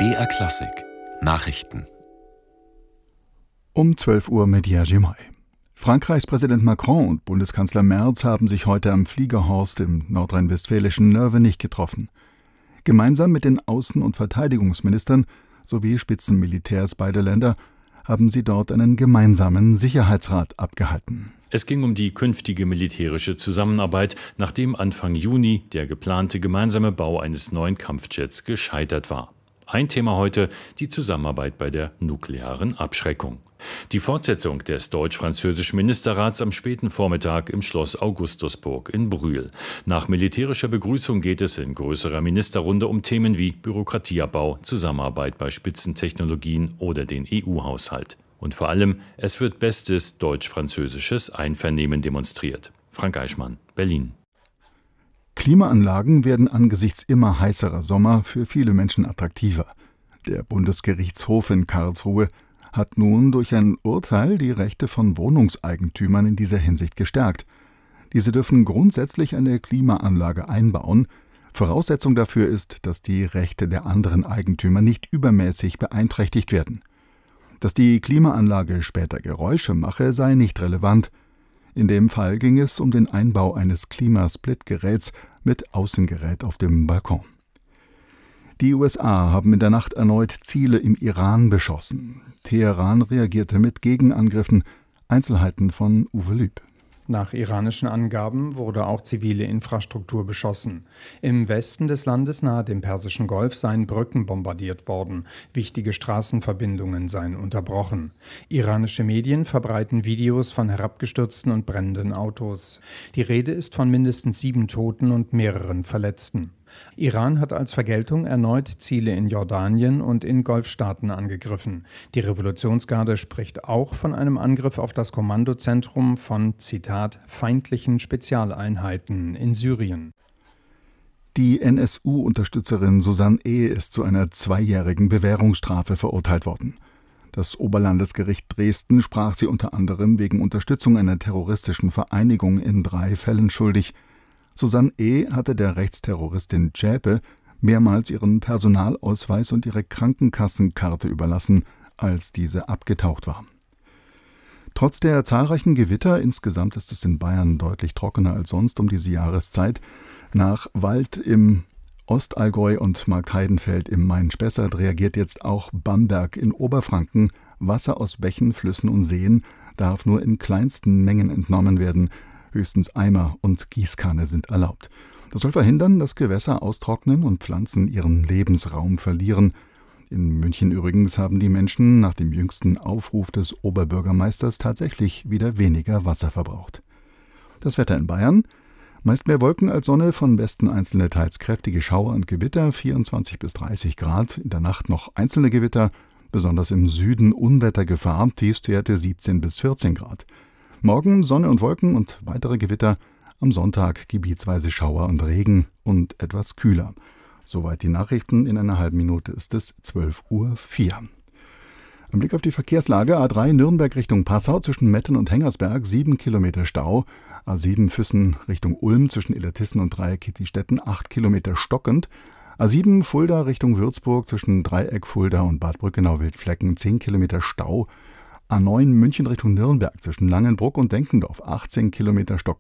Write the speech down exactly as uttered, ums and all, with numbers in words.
B R Klassik Nachrichten Um zwölf Uhr mit Jajimai. Frankreichs Präsident Macron und Bundeskanzler Merz haben sich heute am Fliegerhorst im nordrhein-westfälischen Nörvenich getroffen. Gemeinsam mit den Außen- und Verteidigungsministern sowie Spitzenmilitärs beider Länder haben sie dort einen gemeinsamen Sicherheitsrat abgehalten. Es ging um die künftige militärische Zusammenarbeit, nachdem Anfang Juni der geplante gemeinsame Bau eines neuen Kampfjets gescheitert war. Ein Thema heute, die Zusammenarbeit bei der nuklearen Abschreckung. Die Fortsetzung des deutsch-französischen Ministerrats am späten Vormittag im Schloss Augustusburg in Brühl. Nach militärischer Begrüßung geht es in größerer Ministerrunde um Themen wie Bürokratieabbau, Zusammenarbeit bei Spitzentechnologien oder den E U-Haushalt. Und vor allem, es wird bestes deutsch-französisches Einvernehmen demonstriert. Frank Eichmann, Berlin. Klimaanlagen werden angesichts immer heißerer Sommer für viele Menschen attraktiver. Der Bundesgerichtshof in Karlsruhe hat nun durch ein Urteil die Rechte von Wohnungseigentümern in dieser Hinsicht gestärkt. Diese dürfen grundsätzlich eine Klimaanlage einbauen. Voraussetzung dafür ist, dass die Rechte der anderen Eigentümer nicht übermäßig beeinträchtigt werden. Dass die Klimaanlage später Geräusche mache, sei nicht relevant. In dem Fall ging es um den Einbau eines Klimasplitgeräts mit Außengerät auf dem Balkon. Die U S A haben in der Nacht erneut Ziele im Iran beschossen. Teheran reagierte mit Gegenangriffen. Einzelheiten von Uwe Lüb. Nach iranischen Angaben wurde auch zivile Infrastruktur beschossen. Im Westen des Landes nahe dem Persischen Golf seien Brücken bombardiert worden. Wichtige Straßenverbindungen seien unterbrochen. Iranische Medien verbreiten Videos von herabgestürzten und brennenden Autos. Die Rede ist von mindestens sieben Toten und mehreren Verletzten. Iran hat als Vergeltung erneut Ziele in Jordanien und in Golfstaaten angegriffen. Die Revolutionsgarde spricht auch von einem Angriff auf das Kommandozentrum von, Zitat, feindlichen Spezialeinheiten in Syrien. Die N S U-Unterstützerin Susanne E. ist zu einer zweijährigen Bewährungsstrafe verurteilt worden. Das Oberlandesgericht Dresden sprach sie unter anderem wegen Unterstützung einer terroristischen Vereinigung in drei Fällen schuldig. Susanne E. hatte der Rechtsterroristin Zschäpe mehrmals ihren Personalausweis und ihre Krankenkassenkarte überlassen, als diese abgetaucht war. Trotz der zahlreichen Gewitter, insgesamt ist es in Bayern deutlich trockener als sonst um diese Jahreszeit, nach Wald im Ostallgäu und Marktheidenfeld im Main-Spessart reagiert jetzt auch Bamberg in Oberfranken. Wasser aus Bächen, Flüssen und Seen darf nur in kleinsten Mengen entnommen werden. Höchstens Eimer und Gießkanne sind erlaubt. Das soll verhindern, dass Gewässer austrocknen und Pflanzen ihren Lebensraum verlieren. In München übrigens haben die Menschen nach dem jüngsten Aufruf des Oberbürgermeisters tatsächlich wieder weniger Wasser verbraucht. Das Wetter in Bayern: meist mehr Wolken als Sonne, von Westen einzelne teils kräftige Schauer und Gewitter, vierundzwanzig bis dreißig Grad, in der Nacht noch einzelne Gewitter, besonders im Süden Unwettergefahr, Tiefstwerte siebzehn bis vierzehn Grad. Morgen Sonne und Wolken und weitere Gewitter, am Sonntag gebietsweise Schauer und Regen und etwas kühler. Soweit die Nachrichten, in einer halben Minute ist es zwölf Uhr vier. Ein Blick auf die Verkehrslage: A drei Nürnberg Richtung Passau zwischen Metten und Hengersberg, sieben Kilometer Stau. A sieben Füssen Richtung Ulm zwischen Illertissen und Dreieck-Kitti-Stetten, acht Kilometer stockend. A sieben Fulda Richtung Würzburg zwischen Dreieck, Fulda und Bad Brückenau-Wildflecken, zehn Kilometer Stau. A neun München Richtung Nürnberg zwischen Langenbruck und Denkendorf, achtzehn Kilometer stockend.